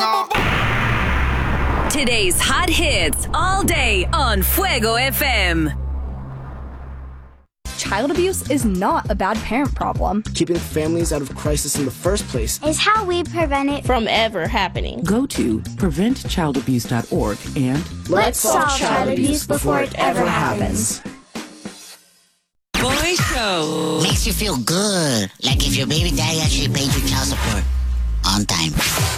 Today's hot hits all day on Fuego FM. Child abuse is not a bad parent problem. Keeping families out of crisis in the first place is how we prevent it from ever happening. Go to preventchildabuse.org and let's solve child abuse before it ever happens. Boy Show makes you feel good, like if your baby daddy actually paid your child support on time.